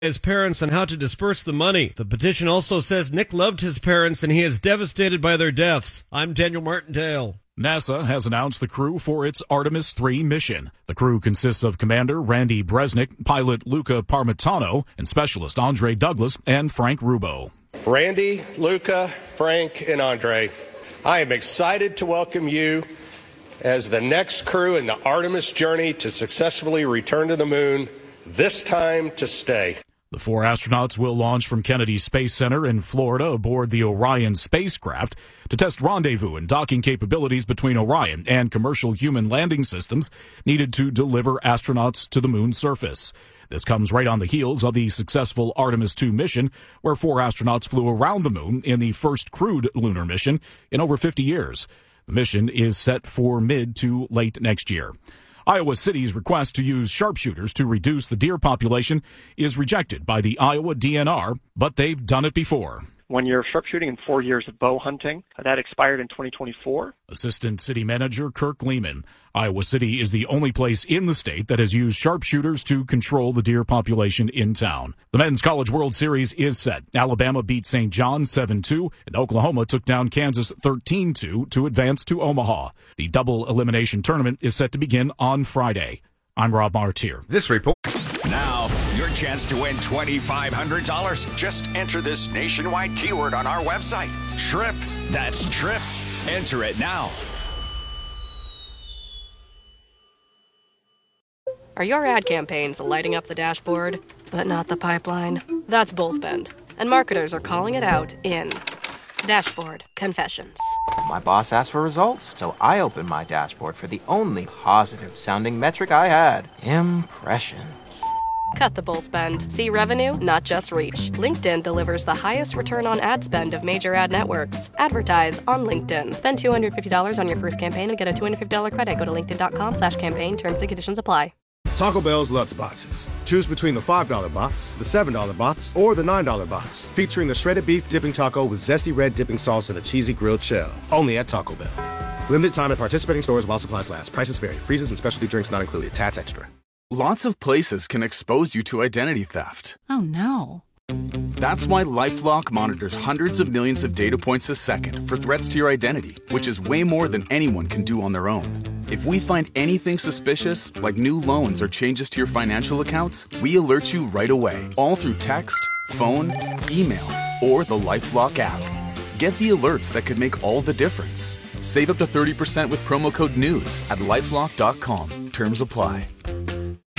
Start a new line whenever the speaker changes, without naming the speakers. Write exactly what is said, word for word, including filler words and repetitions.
his parents on how to disperse the money. The petition also says Nick loved his parents and he is devastated by their deaths. I'm Daniel Martindale.
NASA has announced the crew for its Artemis three mission. The crew consists of Commander Randy Bresnik, pilot Luca Parmitano, and specialist Andre Douglas and Frank Rubo.
Randy, Luca, Frank, and Andre, I am excited to welcome you as the next crew in the Artemis journey to successfully return to the moon, this time to stay.
The four astronauts will launch from Kennedy Space Center in Florida aboard the Orion spacecraft to test rendezvous and docking capabilities between Orion and commercial human landing systems needed to deliver astronauts to the moon's surface. This comes right on the heels of the successful Artemis two mission, where four astronauts flew around the moon in the first crewed lunar mission in over fifty years. The mission is set for mid to late next year. Iowa City's request to use sharpshooters to reduce the deer population is rejected by the Iowa D N R, but they've done it before.
One year of sharpshooting and four years of bow hunting. That expired in twenty twenty-four.
Assistant City Manager Kirk Lehman. Iowa City is the only place in the state that has used sharpshooters to control the deer population in town. The Men's College World Series is set. Alabama beat Saint John seven two, and Oklahoma took down Kansas thirteen two to advance to Omaha. The double elimination tournament is set to begin on Friday. I'm Rob Martier.
This report.
Now, your chance to win twenty-five hundred dollars. Just enter this nationwide keyword on our website. TRIP. That's TRIP. Enter it now.
Are your ad campaigns lighting up the dashboard, but not the pipeline? That's Bullspend, and marketers are calling it out in Dashboard Confessions.
My boss asked for results, so I opened my dashboard for the only positive-sounding metric I had, impressions.
Cut the bull spend. See revenue, not just reach. LinkedIn delivers the highest return on ad spend of major ad networks. Advertise on LinkedIn. Spend two hundred fifty dollars on your first campaign and get a two hundred fifty dollars credit. Go to linkedin.com slash campaign. Terms and conditions apply.
Taco Bell's Lutz Boxes. Choose between the five dollar box, the seven dollar box, or the nine dollar box. Featuring the shredded beef dipping taco with zesty red dipping sauce and a cheesy grilled shell. Only at Taco Bell. Limited time at participating stores while supplies last. Prices vary. Freezes and specialty drinks not included. Tax extra.
Lots of places can expose you to identity theft.
Oh, no.
That's why LifeLock monitors hundreds of millions of data points a second for threats to your identity, which is way more than anyone can do on their own. If we find anything suspicious, like new loans or changes to your financial accounts, we alert you right away, all through text, phone, email, or the LifeLock app. Get the alerts that could make all the difference. Save up to thirty percent with promo code NEWS at LifeLock dot com. Terms apply.